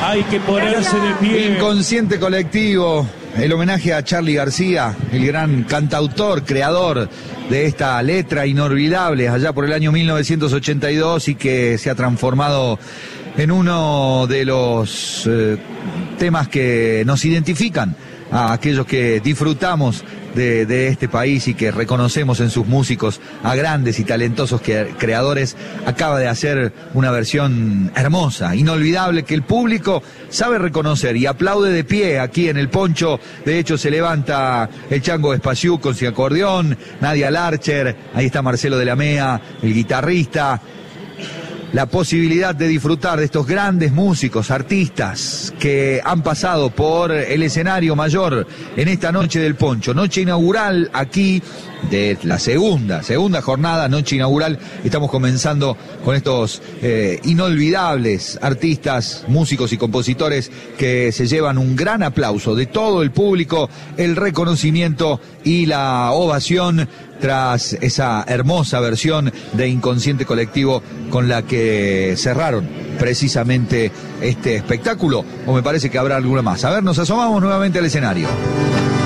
Hay que ponerse de pie. Inconsciente colectivo, el homenaje a Charly García, el gran cantautor, creador de esta letra inolvidable allá por el año 1982 y que se ha transformado en uno de los temas que nos identifican a aquellos que disfrutamos de este país y que reconocemos en sus músicos a grandes y talentosos creadores. Acaba de hacer una versión hermosa, inolvidable, que el público sabe reconocer y aplaude de pie aquí en el Poncho. De hecho, se levanta el Chango Espaciú con su acordeón, Nadia Larcher, ahí está Marcelo de la Mea, el guitarrista. La posibilidad de disfrutar de estos grandes músicos, artistas que han pasado por el escenario mayor en esta noche del Poncho, noche inaugural aquí de la segunda jornada, noche inaugural. Estamos comenzando con estos inolvidables artistas, músicos y compositores que se llevan un gran aplauso de todo el público, el reconocimiento y la ovación tras esa hermosa versión de Inconsciente Colectivo con la que cerraron precisamente este espectáculo. O me parece que habrá alguna más. A ver, nos asomamos nuevamente al escenario.